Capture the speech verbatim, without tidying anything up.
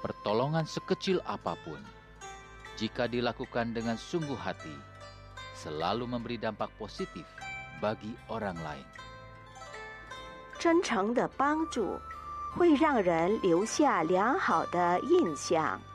Pertolongan sekecil apapun, jika dilakukan dengan sungguh hati, selalu memberi dampak positif bagi orang lain. 真诚的帮助会让人留下良好的印象。